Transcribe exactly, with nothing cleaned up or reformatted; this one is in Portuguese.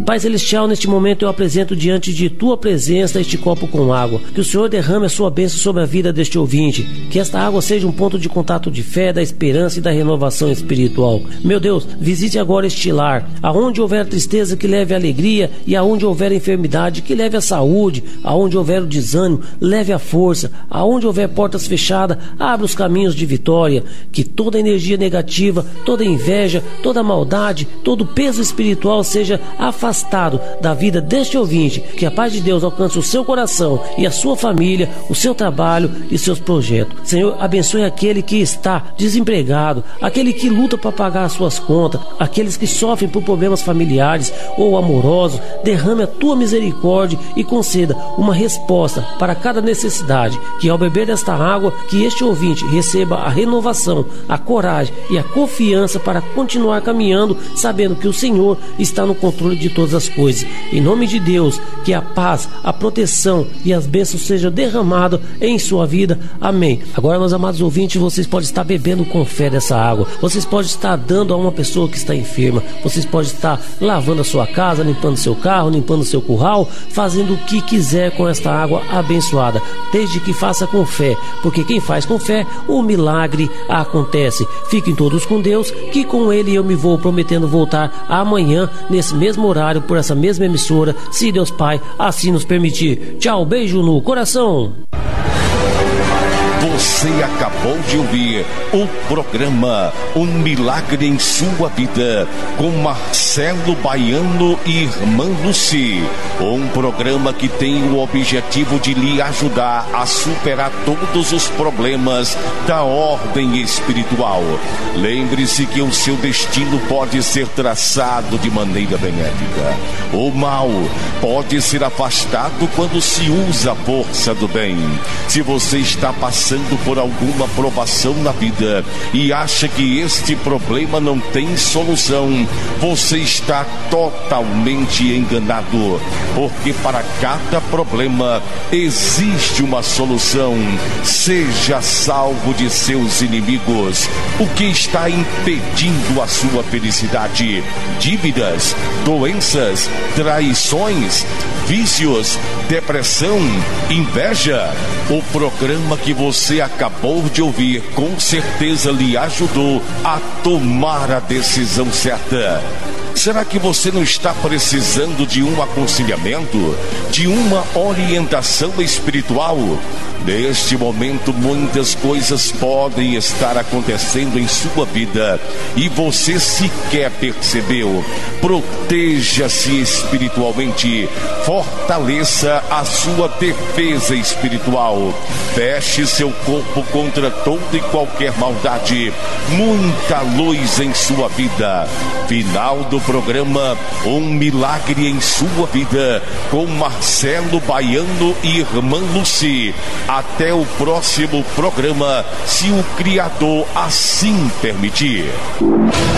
Pai Celestial, neste momento eu apresento diante de Tua presença este copo com água. Que o Senhor derrame a Sua bênção sobre a vida deste ouvinte. Que esta água seja um ponto de contato de fé, da esperança e da renovação espiritual. Meu Deus, visite agora este lar. Aonde houver tristeza, que leve a alegria, e aonde houver enfermidade, que leve a saúde. Aonde houver o desânimo, leve a força. Aonde houver portas fechadas, abra os caminhos de vitória. Que toda energia negativa, toda inveja, toda maldade, todo peso espiritual seja afastado da vida deste ouvinte. Que a paz de Deus alcance o seu coração e a sua família, o seu trabalho e seus projetos. Senhor, abençoe aquele que está desempregado, aquele que luta para pagar as suas contas, aqueles que sofrem por problemas familiares ou amorosos. Derrame a tua misericórdia e conceda uma resposta para cada necessidade. Que ao beber desta água, que este ouvinte receba a renovação, a coragem e a confiança para continuar caminhando, sabendo que o Senhor está no controle de todas as coisas. Em nome de Deus, que a paz, a proteção e as bênçãos sejam derramadas em sua vida. Amém. Agora, meus amados ouvintes, vocês podem estar bebendo com fé dessa água. Vocês podem estar dando a uma pessoa que está enferma. Vocês podem estar lavando a sua casa, limpando seu carro, limpando seu curral, fazendo o que quiser com esta água abençoada, desde que faça com fé, porque quem faz com fé, o milagre acontece. Fiquem todos com Deus, que com Ele eu me vou, prometendo voltar amanhã, nesse mesmo horário, por essa mesma emissora, se Deus Pai assim nos permitir. Tchau, beijo no coração. Você acabou de ouvir o programa Um Milagre em Sua Vida, com Marcelo Baiano e Irmã Lucy. Um programa que tem o objetivo de lhe ajudar a superar todos os problemas da ordem espiritual. Lembre-se que o seu destino pode ser traçado de maneira benéfica. O mal pode ser afastado quando se usa a força do bem. Se você está passando por alguma provação na vida e acha que este problema não tem solução, você está totalmente enganado, porque para cada problema existe uma solução. Seja salvo de seus inimigos. O que está impedindo a sua felicidade? Dívidas, doenças, traições, vícios, depressão, inveja? O programa que você acabou de ouvir com certeza lhe ajudou a tomar a decisão certa. Será que você não está precisando de um aconselhamento, de uma orientação espiritual? Neste momento, muitas coisas podem estar acontecendo em sua vida e você sequer percebeu. Proteja-se espiritualmente, fortaleça a sua defesa espiritual, feche seu corpo contra toda e qualquer maldade, muita luz em sua vida. Final do programa Um Milagre em Sua Vida, com Marcelo Baiano e Irmã Lucy. Até o próximo programa, se o Criador assim permitir.